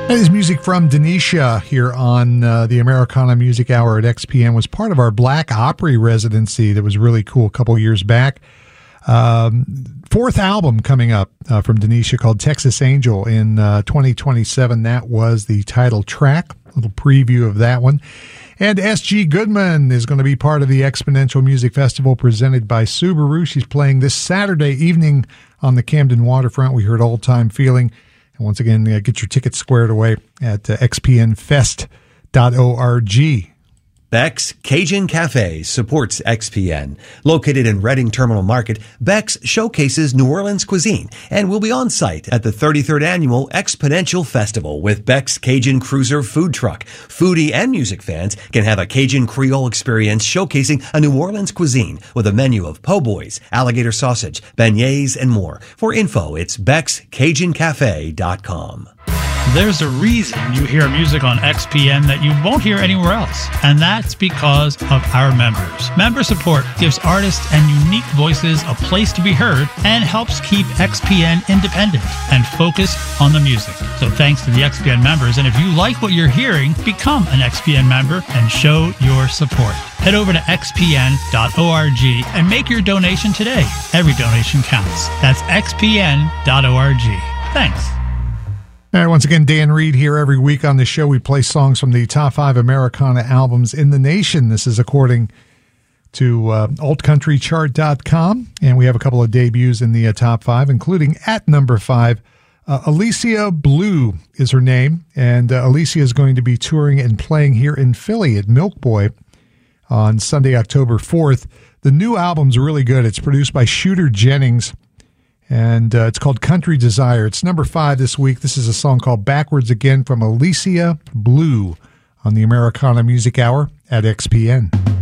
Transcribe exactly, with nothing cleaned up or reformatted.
That is music from Denisha here on uh, the Americana Music Hour at X P N. Was part of our Black Opry residency that was really cool a couple years back. Um, fourth album coming up uh, from Denisha called Texas Angel in uh, twenty twenty-seven. That was the title track. A little preview of that one. And S G Goodman is going to be part of the Exponential Music Festival presented by Subaru. She's playing this Saturday evening on the Camden Waterfront. We heard Old Time Feeling. And once again, uh, get your tickets squared away at uh, x p n fest dot org. Beck's Cajun Cafe supports X P N. Located in Reading Terminal Market, Beck's showcases New Orleans cuisine and will be on site at the thirty-third Annual Exponential Festival with Beck's Cajun Cruiser food truck. Foodie and music fans can have a Cajun Creole experience showcasing a New Orleans cuisine with a menu of po' boys, alligator sausage, beignets, and more. For info, it's becks cajun cafe dot com. There's a reason you hear music on X P N that you won't hear anywhere else, and that's because of our members. Member support gives artists and unique voices a place to be heard and helps keep X P N independent and focused on the music. So thanks to the X P N members, and if you like what you're hearing, become an X P N member and show your support. Head over to x p n dot org and make your donation today. Every donation counts. That's x p n dot org. Thanks. All right, once again, Dan Reed here. Every week on the show, we play songs from the top five Americana albums in the nation. This is according to uh, alt country chart dot com, and we have a couple of debuts in the uh, top five, including at number five, uh, Alicia Blue is her name, and uh, Alicia is going to be touring and playing here in Philly at Milk Boy on Sunday, October fourth. The new album's really good. It's produced by Shooter Jennings, and uh, it's called Country Desire. It's number five this week. This is a song called Backwards Again from Alicia Blue on the Americana Music Hour at X P N.